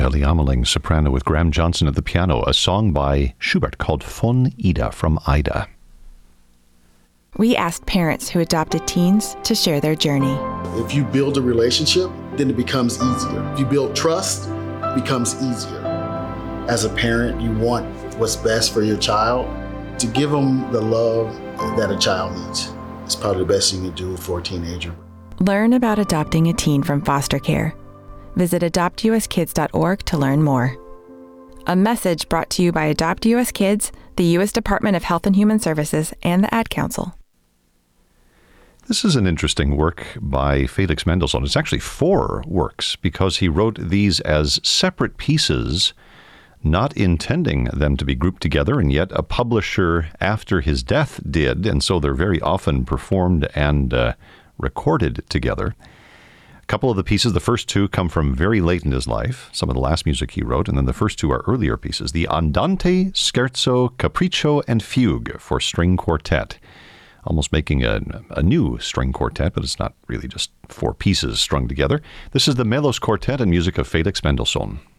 Ellie Ameling, soprano, with Graham Johnson at the piano, a song by Schubert called Von Ida, from Ida. We asked parents who adopted teens to share their journey. If you build a relationship, then it becomes easier. If you build trust, it becomes easier. As a parent, you want what's best for your child. To give them the love that a child needs is probably the best you can do for a teenager. Learn about adopting a teen from foster care. Visit adoptuskids.org to learn more. A message brought to you by Adopt U.S. Kids, the U.S. Department of Health and Human Services, and the Ad Council. This is an interesting work by Felix Mendelssohn. It's actually 4 works because he wrote these as separate pieces, not intending them to be grouped together, and yet a publisher after his death did, and so they're very often performed and recorded together. A couple of the pieces, the first 2 come from very late in his life, some of the last music he wrote, and then the first 2 are earlier pieces. The Andante, Scherzo, Capriccio, and Fugue for string quartet. Almost making a new string quartet, but it's not really just 4 pieces strung together. This is the Melos Quartet and music of Felix Mendelssohn.